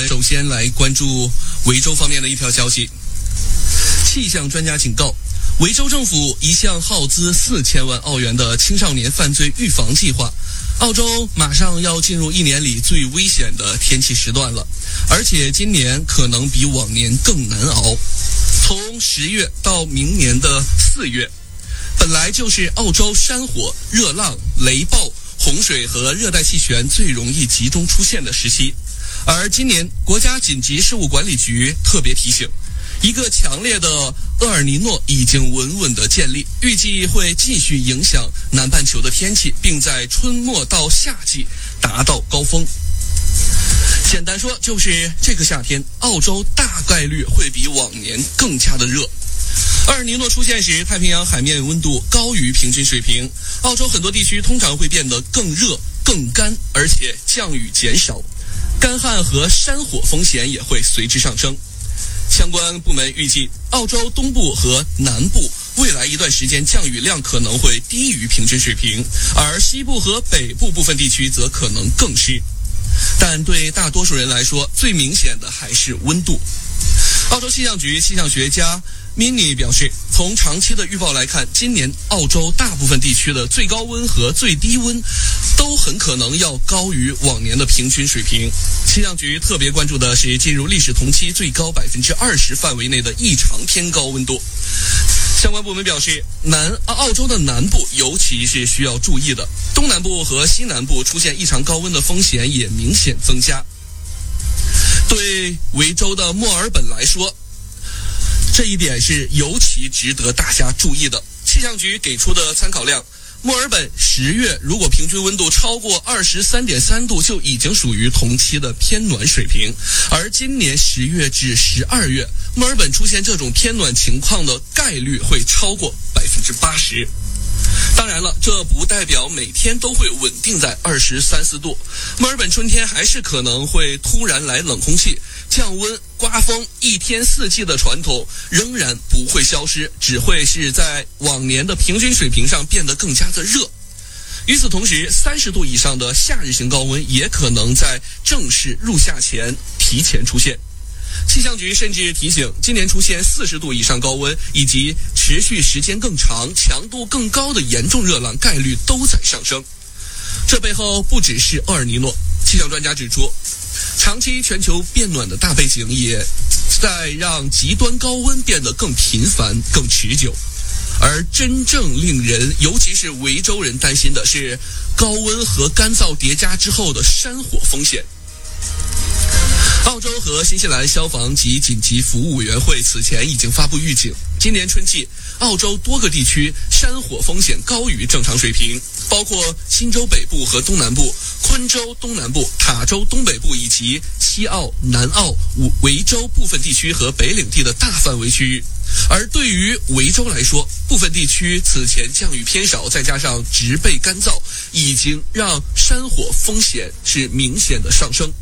们首先来关注维州方面的一条消息。气象专家警告，维州政府一项耗资4000万澳元的青少年犯罪预防计划，澳洲马上要进入1年里最危险的天气时段了，而且今年可能比往年更难熬。从10月到明年的4月，本来就是澳洲山火、热浪、雷暴、洪水和热带气旋最容易集中出现的时期，而今年国家紧急事务管理局特别提醒，一个强烈的厄尔尼诺已经稳稳的建立，预计会继续影响南半球的天气，并在春末到夏季达到高峰。简单说，就是这个夏天，澳洲大概率会比往年更加的热。厄尔尼诺出现时，太平洋海面温度高于平均水平，澳洲很多地区通常会变得更热、更干，而且降雨减少，干旱和山火风险也会随之上升。相关部门预计，澳洲东部和南部未来一段时间降雨量可能会低于平均水平，而西部和北部部分地区则可能更湿。但对大多数人来说，最明显的还是温度。澳洲气象局气象学家 Mini 表示，从长期的预报来看，今年澳洲大部分地区的最高温和最低温都很可能要高于往年的平均水平。气象局特别关注的是进入历史同期最高20%范围内的异常偏高温度。相关部门表示，澳洲的南部尤其是需要注意的，东南部和西南部出现异常高温的风险也明显增加。对维州的墨尔本来说，这一点是尤其值得大家注意的。气象局给出的参考量，墨尔本10月如果平均温度超过23.3度，就已经属于同期的偏暖水平，而今年10月至12月，墨尔本出现这种偏暖情况的概率会超过80%。当然了，这不代表每天都会稳定在23、24度。墨尔本春天还是可能会突然来冷空气、降温、刮风，一天四季的传统仍然不会消失，只会是在往年的平均水平上变得更加的热。与此同时，30度以上的夏日型高温也可能在正式入夏前提前出现。气象局甚至提醒，今年出现40度以上高温以及持续时间更长、强度更高的严重热浪概率都在上升。这背后不只是厄尔尼诺，气象专家指出，长期全球变暖的大背景也在让极端高温变得更频繁、更持久。而真正令人，尤其是维州人担心的是高温和干燥叠加之后的山火风险。澳洲和新西兰消防及紧急服务委员会此前已经发布预警，今年春季澳洲多个地区山火风险高于正常水平，包括新州北部和东南部、昆州东南部、塔州东北部以及西澳、南澳、维州部分地区和北领地的大范围区域。而对于维州来说，部分地区此前降雨偏少，再加上植被干燥，已经让山火风险是明显的上升。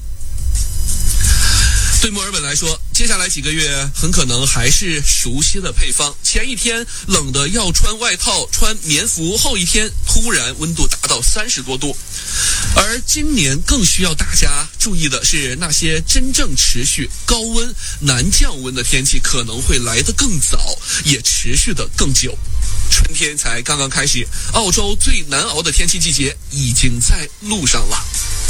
对墨尔本来说，接下来几个月很可能还是熟悉的配方，前一天冷的要穿外套、穿棉服，后一天突然温度达到30多度。而今年更需要大家注意的是，那些真正持续高温难降温的天气可能会来得更早，也持续得更久。春天才刚刚开始，澳洲最难熬的天气季节已经在路上了。